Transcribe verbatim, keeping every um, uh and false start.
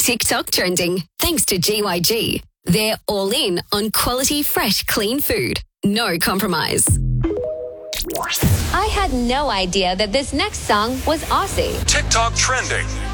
TikTok trending thanks to G Y G. They're all in on quality, fresh, clean food. No compromise. I had no idea that this next song was Aussie. TikTok trending.